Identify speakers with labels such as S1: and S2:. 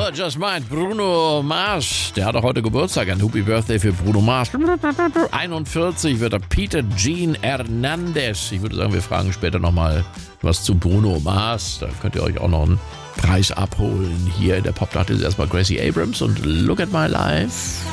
S1: Just Mind, Bruno Mars. Der hat auch heute Geburtstag. Ein Happy Birthday für Bruno Mars. 41 wird er. Peter Gene Hernandez. Ich würde sagen, wir fragen später nochmal was zu Bruno Mars. Da könnt ihr euch auch noch einen Preis abholen. Hier in der Pop-Nacht ist erstmal Gracie Abrams und Look at My Life.